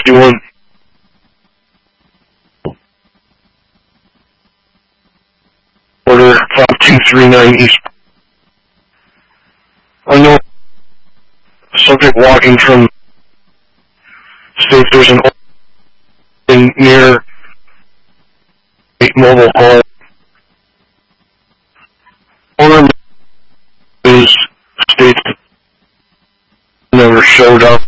51. Order 5239 East. Unknown subject walking from states there's an opening near a mobile home. Owner is states never showed up.